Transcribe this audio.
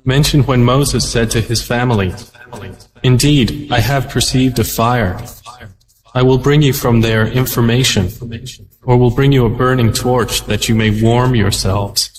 Mention when Moses said to his family, "Indeed, I have perceived a fire. I will bring you from there information, or will bring you a burning torch that you may warm yourselves."